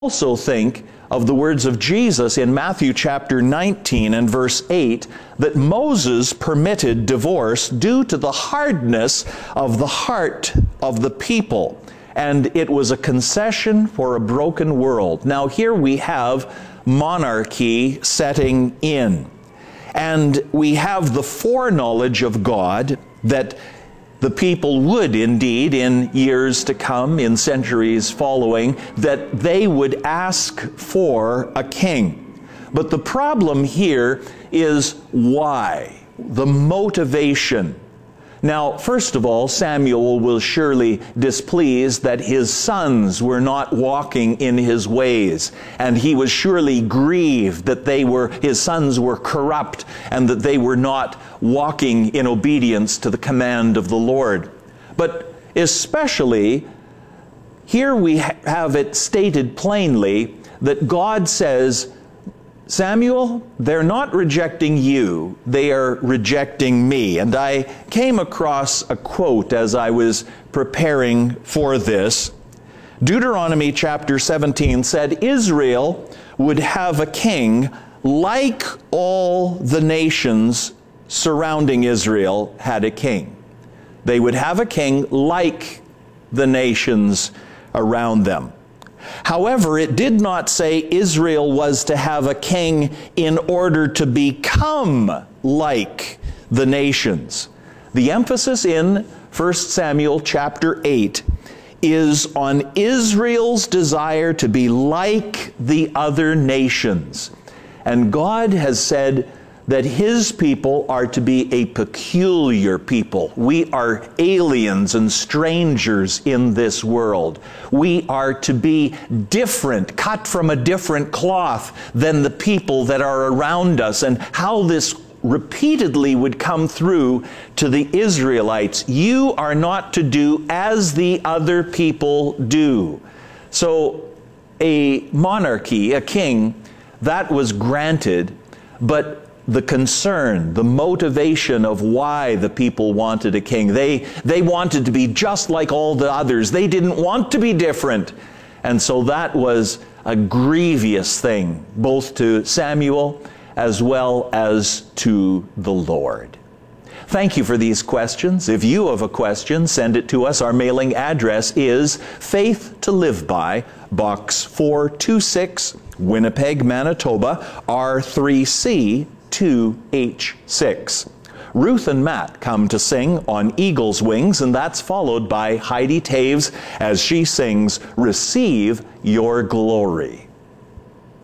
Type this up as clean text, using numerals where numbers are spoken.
Also think of the words of Jesus in Matthew chapter 19 and verse 8, that Moses permitted divorce due to the hardness of the heart of the people. And it was a concession for a broken world. Now here we have monarchy setting in. And we have the foreknowledge of God that the people would indeed, in years to come, in centuries following, that they would ask for a king. But the problem here is why? The motivation. Now, first of all, Samuel will surely displease that his sons were not walking in his ways, and he was surely grieved that his sons were corrupt and that they were not walking in obedience to the command of the Lord. But especially, here we have it stated plainly that God says, Samuel, they're not rejecting you, they are rejecting me. And I came across a quote as I was preparing for this. Deuteronomy chapter 17 said, Israel would have a king like all the nations surrounding Israel had a king. They would have a king like the nations around them. However, it did not say Israel was to have a king in order to become like the nations. The emphasis in 1 Samuel chapter 8 is on Israel's desire to be like the other nations. And God has said that His people are to be a peculiar people. We are aliens and strangers in this world. We are to be different, cut from a different cloth than the people that are around us. And how this repeatedly would come through to the Israelites. You are not to do as the other people do. So a monarchy, a king, that was granted, but the concern, the motivation of why the people wanted a king. They wanted to be just like all the others. They didn't want to be different. And so that was a grievous thing, both to Samuel as well as to the Lord. Thank you for these questions. If you have a question, send it to us. Our mailing address is Faith to Live By, Box 426, Winnipeg, Manitoba, R3C 2H6. Ruth and Matt come to sing on Eagle's Wings, and that's followed by Heidi Taves as she sings, Receive Your Glory.